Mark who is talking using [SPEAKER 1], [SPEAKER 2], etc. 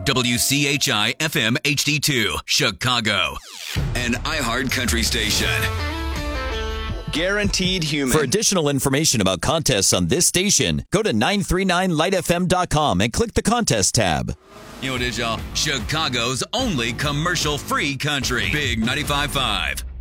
[SPEAKER 1] WCHI FM HD2, Chicago. An iHeart Country station. Guaranteed human.
[SPEAKER 2] For additional information about contests on this station, go to 939lightfm.com and click the contest tab.
[SPEAKER 1] You know what it is, y'all? Chicago's only commercial-free country. Big 95.5.